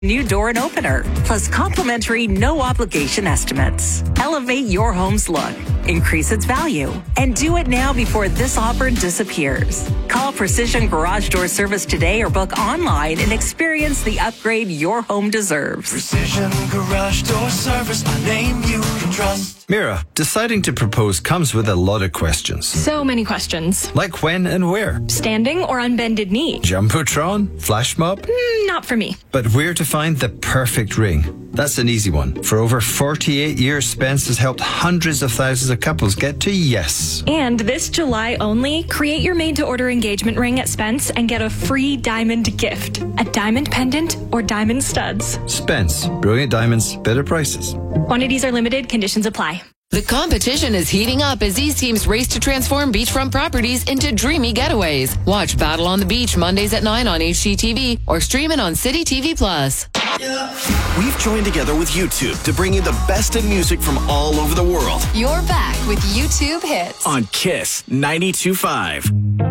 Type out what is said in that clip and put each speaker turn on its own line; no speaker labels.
New door and opener, plus complimentary no-obligation estimates. Elevate your home's look, increase its value, and do it now before this offer disappears. Call Precision Garage Door Service today or book online and experience the upgrade your home deserves.
Precision Garage Door Service, a name you can trust.
Mira, deciding to propose comes with a lot of questions.
So many questions.
Like when and where?
Standing or on bended knee?
Jumbotron? Flash mob?
Not for me.
But where to find the perfect ring? That's an easy one. For over 48 years, Spence has helped hundreds of thousands of couples get to yes.
And this July only, create your made-to-order engagement ring at Spence and get a free diamond gift. A diamond pendant or diamond studs.
Spence. Brilliant diamonds, better prices.
Quantities are limited. Conditions apply.
The competition is heating up as these teams race to transform beachfront properties into dreamy getaways. Watch Battle on the Beach Mondays at 9 on HGTV or stream it on City TV Plus.
We've joined together with YouTube to bring you the best in music from all over the world.
You're back with YouTube Hits
on Kiss 92.5.